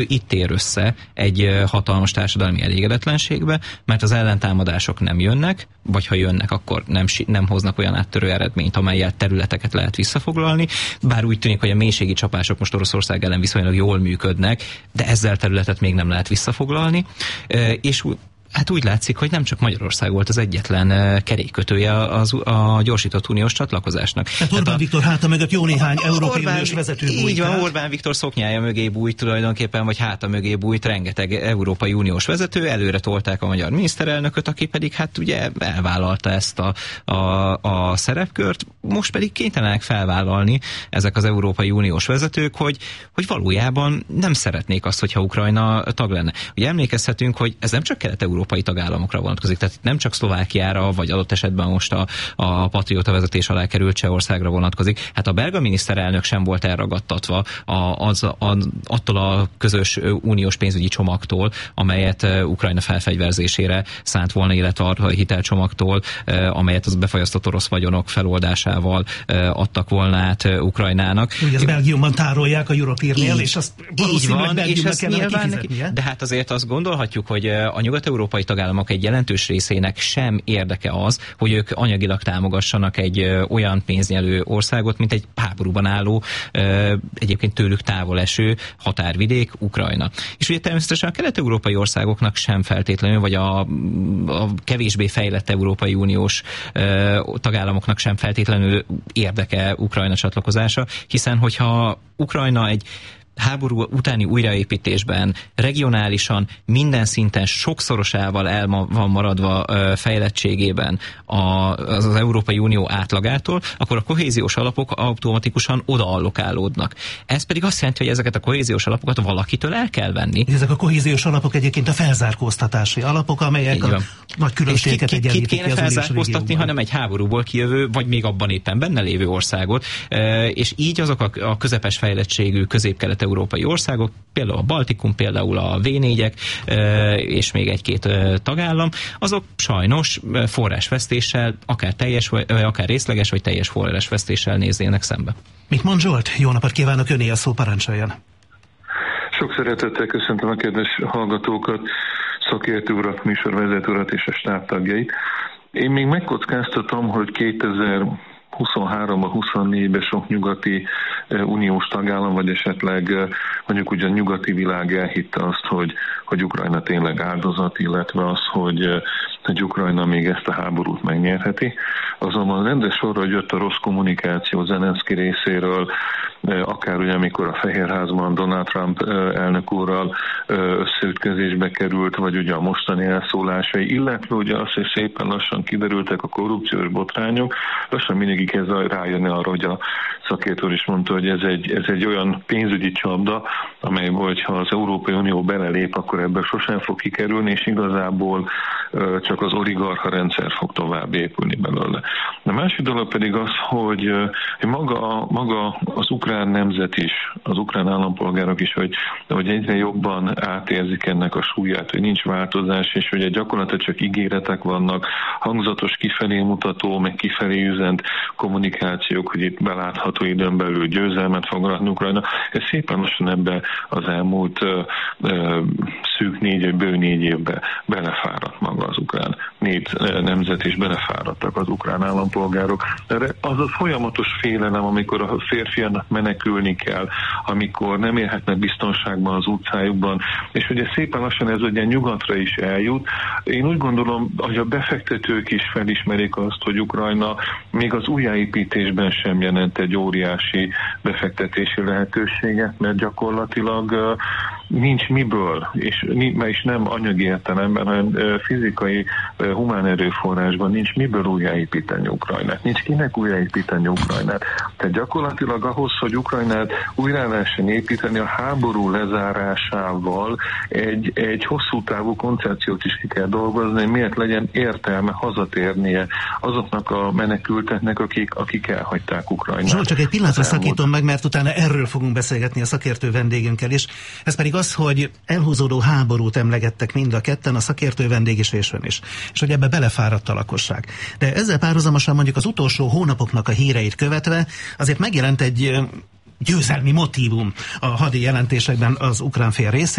itt ér össze egy hatalmas társadalmi elégedetlenségbe, mert az ellentámadások nem jönnek, vagy ha jönnek, akkor nem hoznak olyan áttörő eredményt, amellyel területeket lehet visszafoglalni, bár úgy tűnik, hogy a mélységi csapások most Oroszország ellen viszonylag jól működnek, de ezzel területet még nem lehet visszafoglalni, és hát úgy látszik, hogy nem csak Magyarország volt az egyetlen kerékkötője a gyorsított uniós csatlakozásnak. Hát Orbán Viktor háta mögött jó néhány Európai Uniós vezető bújt. Így van, Orbán Viktor szoknyája mögé bújt tulajdonképpen, vagy háta mögé bújt rengeteg Európai Uniós vezető, előre tolták a magyar miniszterelnököt, aki pedig hát ugye elvállalta ezt a szerepkört, most pedig kénytelenek felvállalni ezek az Európai Uniós vezetők, hogy valójában nem szeretnék azt, hogyha Ukrajna tag lenne. Ugye emlékezhetünk, hogy ez nem csak kelet-európai tagállamokra vonatkozik, tehát nem csak Szlovákiára, vagy adott esetben most a patrióta vezetés alá került Csehországra vonatkozik. Hát a belga miniszterelnök sem volt elragadtatva attól a közös uniós pénzügyi csomagtól, amelyet Ukrajna felfegyverzésére szánt volna, illetve a hitelcsomagtól, amelyet az befagyasztott orosz vagyonok feloldásával adtak volna át Ukrajnának. Ugye ezt Belgiumban tárolják a Europírnél, és azt valószínűleg Belgiumnak kellene kifizetnie. De hát azért azt gondolhatjuk, hogy a nyugat-európai tagállamok egy jelentős részének sem érdeke az, hogy ők anyagilag támogassanak egy olyan pénznyelő országot, mint egy háborúban álló, egyébként tőlük távol eső határvidék, Ukrajna. És ugye természetesen a kelet-európai országoknak sem feltétlenül, vagy a kevésbé fejlett Európai Uniós tagállamoknak sem feltétlenül érdeke Ukrajna csatlakozása, hiszen hogyha Ukrajna egy háború utáni újraépítésben, regionálisan, minden szinten sokszorosával el van maradva fejlettségében az Európai Unió átlagától, akkor a kohéziós alapok automatikusan odaallokálódnak. Ez pedig azt jelenti, hogy ezeket a kohéziós alapokat valakitől el kell venni. Ezek a kohéziós alapok egyébként a felzárkóztatási alapok, amelyek a nagy különbségeket egyenlítik ki az kéne felzárkóztatni, hanem egy háborúból kijövő, vagy még abban éppen benne lévő országot, és így azok a közepes fejlettségű közép-kelet-európai országok, például a Baltikum, például a V4-ek, és még egy-két tagállam, azok sajnos forrásvesztéssel, akár teljes, akár részleges, vagy teljes forrásvesztéssel néznének szembe. Mit mond Zsolt? Jó napot kívánok, öné a szó, parancsoljon. Sok szeretettel köszöntöm a kedves hallgatókat, szakértő urat, műsorvezető urat és a stábtagjait. Én még megkockáztatom, hogy 2023-ban, 24-ben sok nyugati uniós tagállam, vagy esetleg mondjuk ugye a nyugati világ elhitte azt, hogy Ukrajna tényleg áldozat, illetve az, hogy Ukrajna még ezt a háborút megnyerheti. Azonban rendes sorra jött a rossz kommunikáció Zelenszky részéről, akár ugye amikor a Fehérházban Donald Trump elnök úrral összeütközésbe került, vagy ugye a mostani elszólásai, illetve ugye azt, hogy szépen lassan kiderültek a korrupciós botrányok, lassan mindenki kezd rájönni arra, hogy a szakértő is mondta, hogy ez egy olyan pénzügyi csapda, amelyben, hogyha az Európai Unió belelép, akkor ebből sosem fog kikerülni, és igazából csak az oligarcha rendszer fog tovább épülni belőle. A másik dolog pedig az, hogy maga az ukrán nemzet is, az ukrán állampolgárok is, hogy egyre jobban átérzik ennek a súlyát, hogy nincs változás, és hogy gyakorlatilag csak ígéretek vannak, hangzatos kifelé mutató, meg kifelé üzent kommunikációk, hogy itt belátható időn belül győzelmet fog aratni Ukrajna. Ez szépen lassan ebbe az elmúlt szűk bő 4 évbe belefáradt maga az ukrán nemzet, és belefáradtak az ukrán állampolgárok. Az a folyamatos félelem, amikor a férfiának menekülni kell, amikor nem élhetnek biztonságban az utcájukban, és ugye szépen lassan ez ugye nyugatra is eljut. Én úgy gondolom, hogy a befektetők is felismerik azt, hogy Ukrajna még az újjáépítésben sem jelent egy óriási befektetési lehetőséget, mert gyakorlatilag nincs miből, és nem anyagi értelemben, hanem fizikai, humán erőforrásban nincs miből újjáépíteni Ukrajnát. Nincs kinek újjáépíteni Ukrajnát. Tehát gyakorlatilag ahhoz, hogy Ukrajnát újra lehessen építeni, a háború lezárásával egy hosszú távú koncepciót is ki kell dolgozni, miért legyen értelme hazatérnie azoknak a menekülteknek, akik elhagyták Ukrajnát. Zsolt, csak egy pillanatra szakítom meg, mert utána erről fogunk beszélgetni a szakértő vendégünkkel is. Ez pedig az, hogy elhúzódó háborút emlegettek mind a ketten, a szakértő vendég is és ön is, és hogy ebbe belefáradt a lakosság. De ezzel párhuzamosan mondjuk az utolsó hónapoknak a híreit követve azért megjelent egy győzelmi motívum a hadi jelentésekben az ukrán fél részéről.